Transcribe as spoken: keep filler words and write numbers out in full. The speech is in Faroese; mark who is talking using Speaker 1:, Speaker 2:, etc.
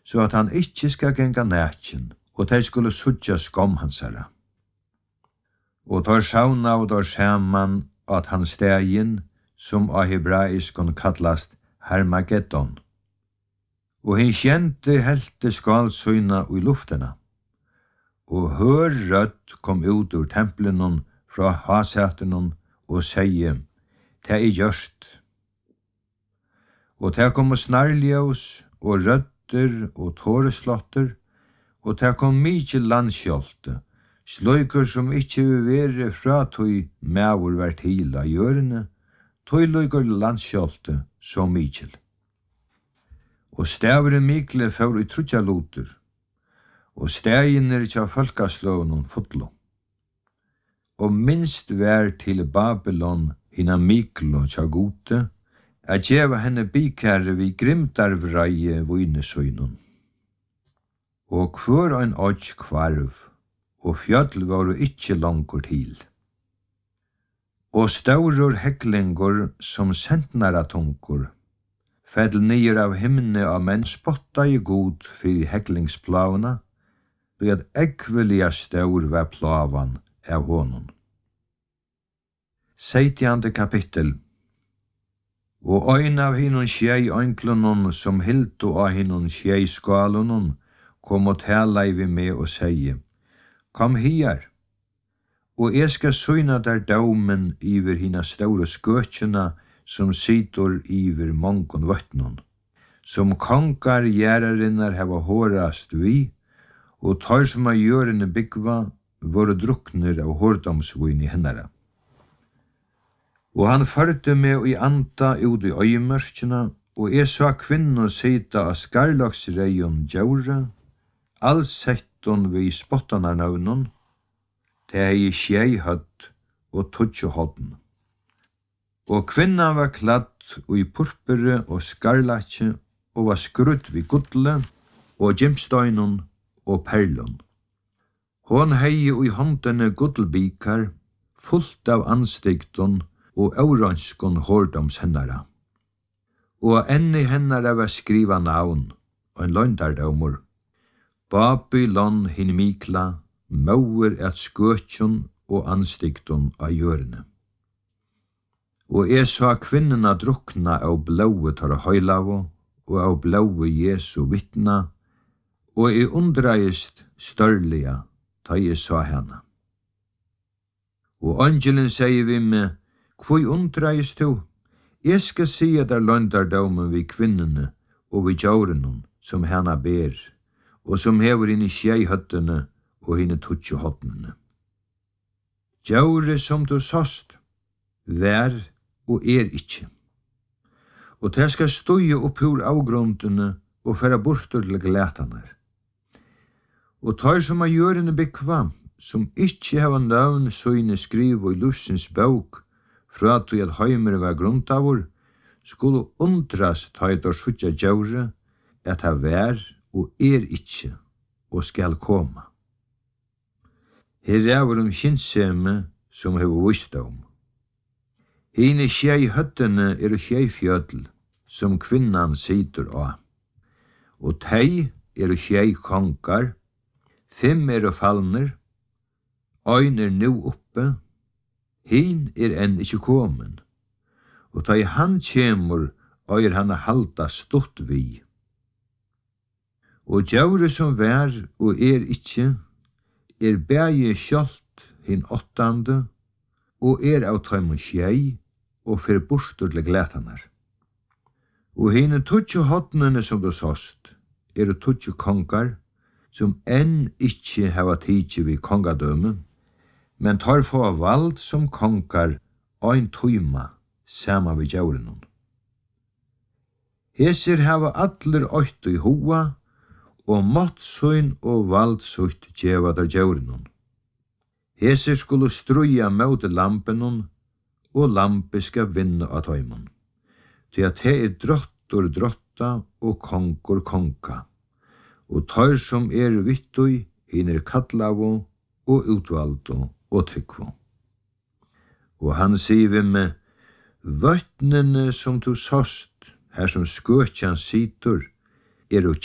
Speaker 1: så at han ikkje skal genga nætjen, og de skulle suttja skom hansara. Og tar sauna og tar saman at han stegin, som av hebraiskon kallast Hermageddon. Og hin kjente helte skalsøyna i luftena. Og hør rødt kom ut ur templenon fra hasetenon og seie, «Det er gjørst». Og det kom snarljøs og rødder og tåreslotter, og det kom mykje landskjolte, sløyker som ikkje vil være fra tøy mævur vært hila gjørende, tøy løyker landskjolte så mykje. Og stavere mikle for i trutja loter, og stegin er tja folkaslånen fotlo. Og minst vær til Babylon hina miklo tja gode, at djeva henne bikære vi grimtarvreie voinesøynun. Og kvør ein odj kvarv, og fjall var ikkje langur til. Og staurur heklingur som sentnara tungur, fedl nyer av himne av menn spotta i god fyrir heklingsplavna, og at ekvelia staur var plavan av honom. Seitjande kapittel. Og ein av hinun sjei ønklunon som hiltu av hinun sjei skalunon kom og tala vi med og seie, «Kom hier, og jeg skal syna der daumen iver hina store skøtjena som sitter iver mongon vøtnon, som kongar gjerrarinnar heva hårast vi, og tar som av gjørende byggva våre drukner av hårdomsvin i hennara. Og han førte meg i anda ut i øyemørkjena, og jeg sa kvinno sita av skarlagsreion djaura, all setton vi spottanar navnon, det er i sjei høtt og tutsjo hodden. Og kvinna var kladd i purpure og skarlatje, og var skrudd vi gudle, og gemstøynon og perlon. Hon hei i håndene gudlbikar, fullt av anstigton, og auranskon hårdoms hennara. Og enn i hennara var skriva navn, og en løgndardaumur. Babylon hin mikla, mauer et skøtjon og anstigton av gjørene. Og jeg sa kvinnena drukna av blaue tar høylavo, og av blaue Jesu vittna, og jeg undreist størliga, ta jeg sa henne. Og angelen sier vi med, «Hvor undreist du? Jeg skal si at der løgndardomen vi kvinnene og vi djaurenon som henne ber, og som hever inn i sjeihøttene og hine tutsje hodnene. Djaure som du såst, vær og er ikkje. Og det skal støye opp ur avgrundene og færa bortur til glætanar. Og tar som av gjørende bekvam, som ikkje heva navn søyne skriv og i lusens bøk, fra at at heimer var grundavur, skulle undrast tøyder suttja djaure, at ha vær og er ikkje, og skal koma. Her er um kinnseme som hever visdom. Hine sjei høttene er sjei fjödl, som kvinnan sitter av. Og tei er sjei kongar, fem er fallner, ein er nu oppe, hin er enn ikkje komen, og ta i han kjemur, øyer han a halda stått vi. Og djaure som vær og er ikkje, er bæje skjolt hin åttande, og er av tøymon sjei, og fer bortur til glætanar. Og hine tutsjo hodnene som du såst, er tutsjo kongar, som enn ikkje hava tidsi vi kongadøme, men tar få vald som kongar ein tøyma sama vi djaurenon. Hesir hava allir oitt i hoa, og måttsøyn og valdsutt djeva der djaurenon. Hesir skulle struja mot lampenon, og lampe skal vinna av tøymon. Til at he er drottur drotta og kongur konka, og tar som er vittui, hin er kallavo og utvaldo og tryggvo. Og han sier vi med, vøtnene som du såst, her som skøtjan situr, er